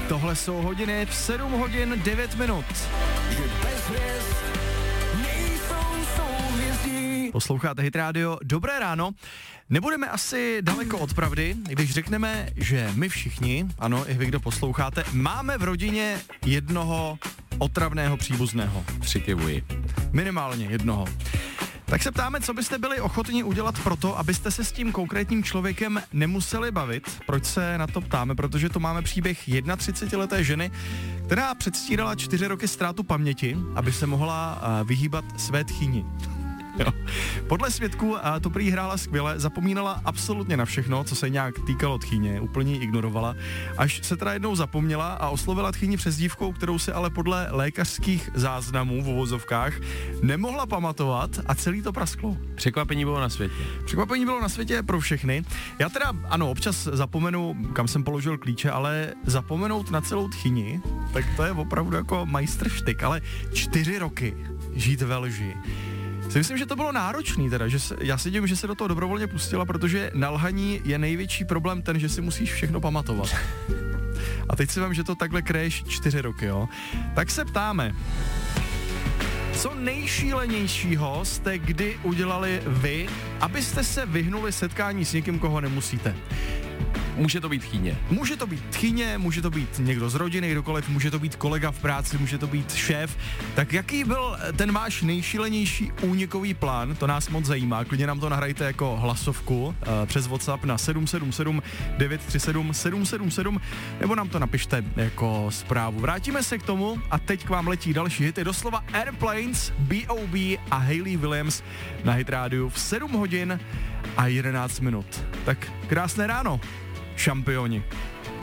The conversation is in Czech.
Tohle jsou hodiny v 7 hodin 9 minut. Posloucháte Hit Radio, dobré ráno. Nebudeme asi daleko od pravdy, když řekneme, že my všichni, ano, i vy, kdo posloucháte, máme v rodině jednoho otravného příbuzného. Přikivuji. Minimálně jednoho. Tak se ptáme, co byste byli ochotni udělat pro to, abyste se s tím konkrétním člověkem nemuseli bavit. Proč se na to ptáme? Protože to máme příběh 31leté ženy, která předstírala 4 roky ztrátu paměti, aby se mohla vyhýbat své tchýni. Jo. Podle svědků to prý hrála skvěle, zapomínala absolutně na všechno, co se nějak týkalo tchýně, úplně ji ignorovala, až se teda jednou zapomněla a oslovila tchýni přezdívkou, kterou si ale podle lékařských záznamů v uvozovkách nemohla pamatovat a celý to prasklo. Překvapení bylo na světě. Překvapení bylo na světě pro všechny. Já teda, ano, občas zapomenu, kam jsem položil klíče, ale zapomenout na celou tchýni, tak to je opravdu jako majstrštyk, ale 4 roky žít ve lži. Si myslím, že to bylo náročný teda, já si divím, že se do toho dobrovolně pustila, protože na lhaní je největší problém ten, že si musíš všechno pamatovat. A teď si vím, že to takhle kreješ 4 roky, jo. Tak se ptáme, co nejšílenějšího jste kdy udělali vy, abyste se vyhnuli setkání s někým, koho nemusíte? Může to být tchýně. Může to být tchýně, může to být někdo z rodiny, kdokoliv, může to být kolega v práci, může to být šéf. Tak jaký byl ten váš nejšílenější únikový plán? To nás moc zajímá. Klidně nám to nahrajte jako hlasovku přes WhatsApp na 777 937 777 nebo nám to napište jako zprávu. Vrátíme se k tomu a teď k vám letí další hity. Doslova Airplanes, B.O.B. a Hayley Williams na Hit Radio v 7 hodin a 11 minut. Tak krásné ráno, šampioni.